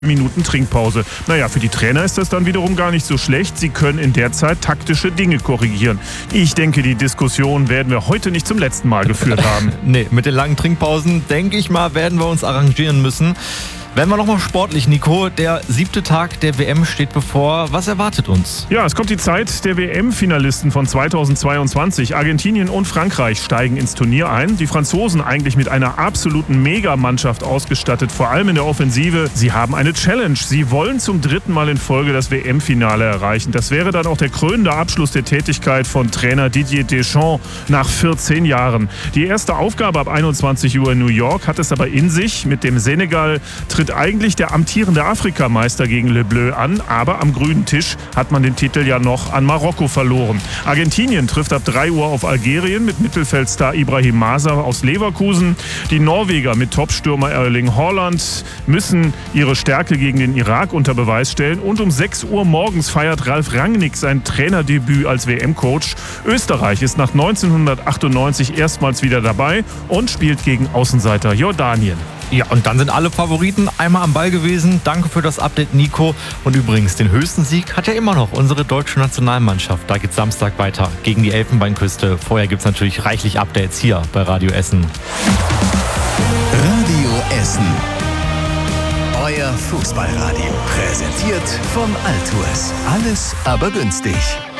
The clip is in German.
Minuten Trinkpause. Naja, für die Trainer ist das dann wiederum gar nicht so schlecht. Sie können in der Zeit taktische Dinge korrigieren. Ich denke, die Diskussion werden wir heute nicht zum letzten Mal geführt haben. Nee, mit den langen Trinkpausen, denke ich mal, werden wir uns arrangieren müssen. Werden wir nochmal sportlich, Nico. Der 7. Tag der WM steht bevor. Was erwartet uns? Ja, es kommt die Zeit der WM-Finalisten von 2022. Argentinien und Frankreich steigen ins Turnier ein. Die Franzosen eigentlich mit einer absoluten Megamannschaft ausgestattet, vor allem in der Offensive. Sie haben eine Challenge. Sie wollen zum 3. Mal in Folge das WM-Finale erreichen. Das wäre dann auch der krönende Abschluss der Tätigkeit von Trainer Didier Deschamps nach 14 Jahren. Die erste Aufgabe ab 21 Uhr in New York hat es aber in sich. Mit dem Senegal tritt eigentlich der amtierende Afrikameister gegen Le Bleu an, aber am grünen Tisch hat man den Titel ja noch an Marokko verloren. Argentinien trifft ab 3 Uhr auf Algerien mit Mittelfeldstar Ibrahim Maza aus Leverkusen. Die Norweger mit Topstürmer Erling Haaland müssen ihre Stärke gegen den Irak unter Beweis stellen. Und um 6 Uhr morgens feiert Ralf Rangnick sein Trainerdebüt als WM-Coach. Österreich ist nach 1998 erstmals wieder dabei und spielt gegen Außenseiter Jordanien. Ja, und dann sind alle Favoriten einmal am Ball gewesen. Danke für das Update, Nico. Und übrigens, den höchsten Sieg hat ja immer noch unsere deutsche Nationalmannschaft. Da geht's Samstag weiter gegen die Elfenbeinküste. Vorher gibt's natürlich reichlich Updates hier bei Radio Essen. Radio Essen. Euer Fußballradio. Präsentiert von Altours. Alles aber günstig.